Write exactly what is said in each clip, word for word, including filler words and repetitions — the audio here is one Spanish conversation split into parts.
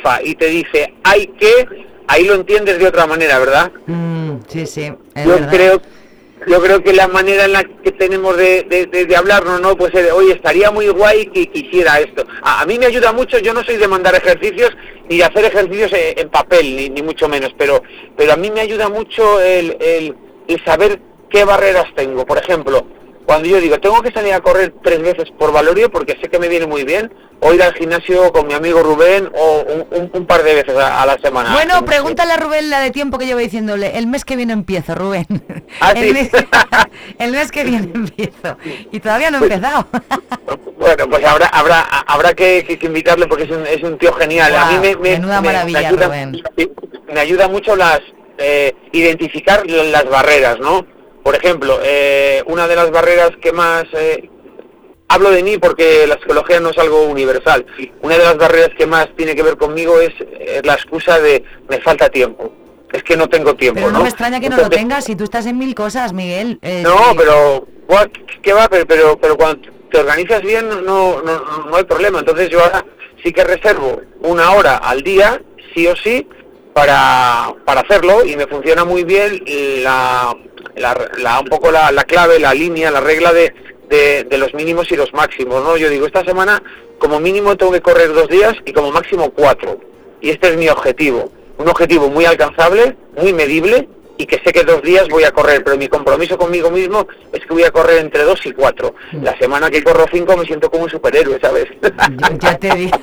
gafa y te dice hay que, ahí lo entiendes de otra manera, ¿verdad? Mm, sí, sí, es yo verdad. creo yo creo que la manera en la que tenemos de, de, de, de hablarnos, ¿no? Pues eh, oye, estaría muy guay que quisiera esto. A, a mí me ayuda mucho, yo no soy de mandar ejercicios ni de hacer ejercicios en, en papel, ni, ni mucho menos, pero pero a mí me ayuda mucho el, el, el saber qué barreras tengo. Por ejemplo, cuando yo digo, tengo que salir a correr tres veces por Valorio porque sé que me viene muy bien, o ir al gimnasio con mi amigo Rubén, o un, un, un par de veces a, a la semana. Bueno, pregúntale a Rubén la de tiempo que llevo diciéndole, el mes que viene empiezo, Rubén. ¿Ah, el, sí? mes, el mes que viene empiezo. Y todavía no he empezado. Bueno, pues habrá habrá habrá que, que, que invitarle porque es un, es un tío genial. Wow, a mí me, me, menuda me, maravilla, me ayuda, Rubén. me ayuda mucho las eh, identificar las barreras, ¿no? Por ejemplo, eh, una de las barreras que más... Eh, hablo de mí porque la psicología no es algo universal. Una de las barreras que más tiene que ver conmigo es, es la excusa de me falta tiempo. Es que no tengo tiempo, Pero no, ¿no? me extraña que Entonces, no lo tengas si tú estás en mil cosas, Miguel. Eh, no, sí. pero... ¿Qué va? Pero, pero, pero cuando te organizas bien no, no, no hay problema. Entonces yo ahora sí que reservo una hora al día, sí o sí, para, para hacerlo, y me funciona muy bien la, la, la un poco la, la clave, la línea, la regla de, de, de los mínimos y los máximos, ¿no? Yo digo, esta semana como mínimo tengo que correr dos días y como máximo cuatro, y este es mi objetivo, un objetivo muy alcanzable, muy medible, y que sé que dos días voy a correr, pero mi compromiso conmigo mismo es que voy a correr entre dos y cuatro. La semana que corro cinco me siento como un superhéroe, ¿sabes? Yo ya te digo.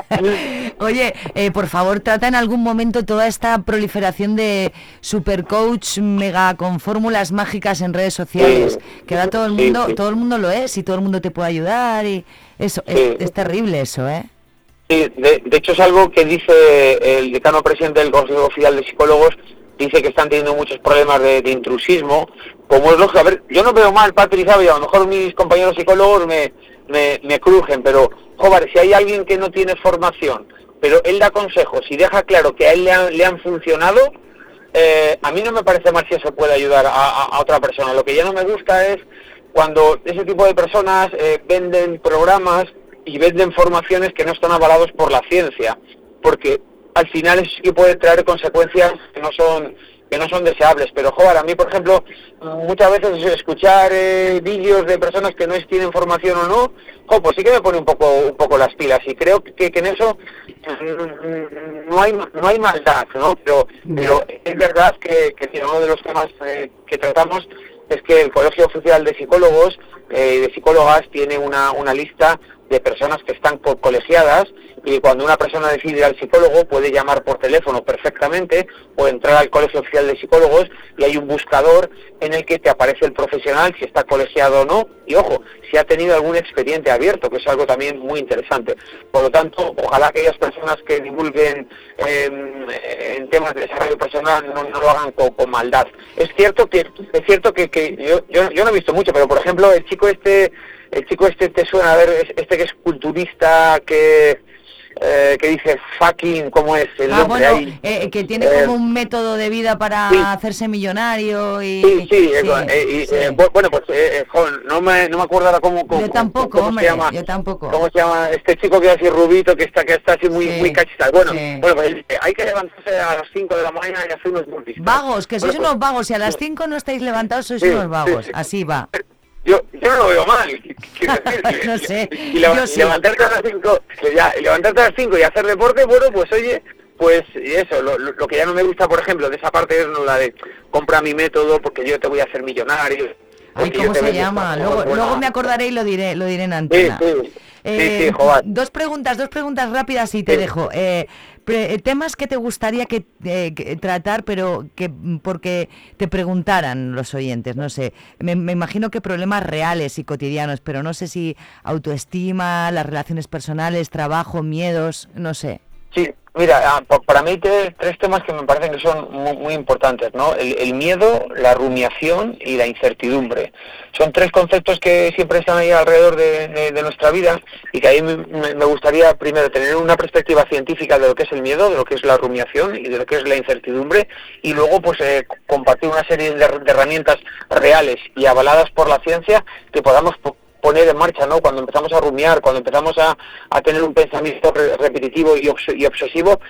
Oye, eh, por favor, trata en algún momento toda esta proliferación de supercoach mega con fórmulas mágicas en redes sociales, sí, que ahora todo el mundo, sí, sí. todo el mundo lo es y todo el mundo te puede ayudar y eso, Sí. es, es terrible eso, ¿eh? Sí, de, de hecho es algo que dice el decano presidente del Consejo Oficial de Psicólogos. Dice que están teniendo muchos problemas de, de intrusismo, como es lógico. A ver, yo no veo mal, Patrick, ¿sabes? A lo mejor mis compañeros psicólogos me, me, me crujen, pero, joder, si hay alguien que no tiene formación, pero él da consejos y deja claro que a él le han, le han funcionado, eh, a mí no me parece mal si eso puede ayudar a, a, a otra persona. Lo que ya no me gusta es cuando ese tipo de personas eh, venden programas y venden formaciones que no están avalados por la ciencia, porque al final eso sí que puede traer consecuencias que no son que no son deseables. Pero joder, a mí por ejemplo muchas veces escuchar eh, vídeos de personas que no tienen formación o no, jo, pues sí que me pone un poco un poco las pilas, y creo que, que en eso no hay no hay maldad, ¿no? Pero pero es verdad que, que uno de los temas eh, que tratamos es que el Colegio Oficial de Psicólogos eh, y de Psicólogas tiene una una lista de personas que están colegiadas, y cuando una persona decide ir al psicólogo puede llamar por teléfono perfectamente o entrar al Colegio Oficial de Psicólogos, y hay un buscador en el que te aparece el profesional, si está colegiado o no, y ojo, si ha tenido algún expediente abierto, que es algo también muy interesante. Por lo tanto, ojalá aquellas personas que divulguen eh, en temas de desarrollo personal no, no lo hagan con, con maldad. Es cierto que es cierto que, que yo, yo, yo no he visto mucho, pero por ejemplo el chico este el chico este te suena, a ver, este que es culturista, que eh, que dice fucking, ¿cómo es el ah, nombre bueno, ahí? eh, que tiene Eh, como un método de vida para sí. hacerse millonario y... Sí, sí, eh, sí, eh, y, sí. eh, bueno, pues, eh, eh, joder, no me, no me acuerdo ahora cómo, cómo, Yo tampoco, cómo hombre, se llama, yo tampoco. cómo se llama este chico que es así rubito, que está, que está así muy, Sí, muy cachista. Bueno, sí. bueno, pues eh, hay que levantarse a las cinco de la mañana y hacer unos burpees. Vagos, que sois Bueno, pues, unos vagos, si a las cinco no estáis levantados sois sí, unos vagos, sí, sí. así va. Yo, yo no lo veo mal, quiero decir, No sé, y, leva- yo y sí. levantarte a las cinco, que ya, y levantarte a las cinco y hacer deporte, bueno, pues oye, pues y eso, lo, lo, lo que ya no me gusta, por ejemplo, de esa parte es no la de compra mi método porque yo te voy a hacer millonario. Ay, porque yo ¿cómo te se vendo llama? esta Luego, cosa, luego bueno. me acordaré y lo diré, lo diré en Sí, antena. sí, Eh, sí, sí, joder. dos preguntas, dos preguntas rápidas y te Sí. dejo. Eh, pre- temas que te gustaría que, eh, que tratar, pero que porque te preguntaran los oyentes, no sé. Me, me imagino que problemas reales y cotidianos, pero no sé si autoestima, las relaciones personales, trabajo, miedos, no sé. Sí, mira, ah, pa- para mí hay tres, tres temas que me parecen que son muy, muy importantes, ¿no? El, el miedo, la rumiación y la incertidumbre. Son tres conceptos que siempre están ahí alrededor de, de, de nuestra vida, y que ahí me, me gustaría primero tener una perspectiva científica de lo que es el miedo, de lo que es la rumiación y de lo que es la incertidumbre, y luego pues eh, compartir una serie de, de herramientas reales y avaladas por la ciencia que podamos po- poner en marcha, ¿no? Cuando empezamos a rumiar, cuando empezamos a, a tener un pensamiento re- repetitivo y, obs- y obsesivo,